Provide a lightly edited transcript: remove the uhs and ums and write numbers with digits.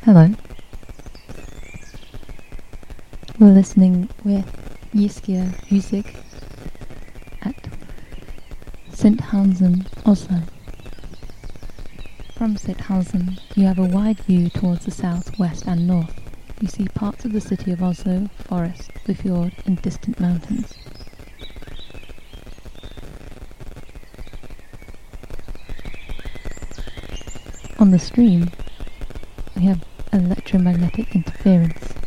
Hello. We're listening with Yiskia Husik at Sint-Hansen, Oslo. From Sint-Hansen, you have a wide view towards the south, west and north. You see parts of the city of Oslo, forest, the fjord and distant mountains. On the stream, we have electromagnetic interference.